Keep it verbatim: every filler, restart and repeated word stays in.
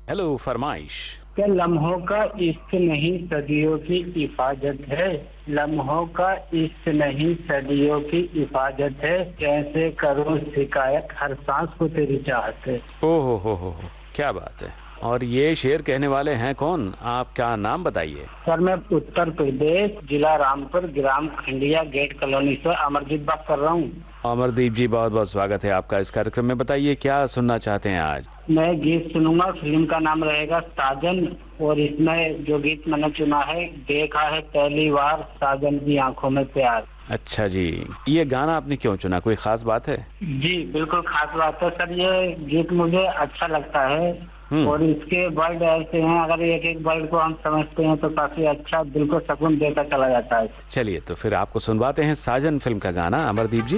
Hello फरमाइश। क्या लम्हों का इश्क नहीं सदियों की हिफाजत है, लम्हों का इश्क नहीं सदियों की हिफाजत है, कैसे करूं शिकायत हर सांस को तेरी चाहत है। ओ हो हो हो हो, क्या बात है। और ये शेर कहने वाले हैं कौन, आपका नाम बताइए। सर मैं उत्तर प्रदेश जिला रामपुर ग्राम खंडिया गेट कॉलोनी से अमरजीत बात कर रहा हूँ। अमरदीप जी, बहुत बहुत स्वागत है आपका इस कार्यक्रम में। बताइए क्या सुनना चाहते हैं आज। मैं गीत सुनूंगा, फिल्म का नाम रहेगा साजन, और इसमें जो गीत मैंने चुना है, देखा है पहली बार साजन की आंखों में प्यार। अच्छा जी, ये गाना आपने क्यों चुना, कोई खास बात है? जी बिल्कुल खास बात है सर, ये गीत मुझे अच्छा लगता है और इसके वर्ड ऐसे हैं, अगर एक एक वर्ड को हम समझते हैं तो काफी अच्छा दिल को सुकून देकर चला जाता है। चलिए तो फिर आपको सुनवाते हैं साजन फिल्म का गाना, अमरदीप जी।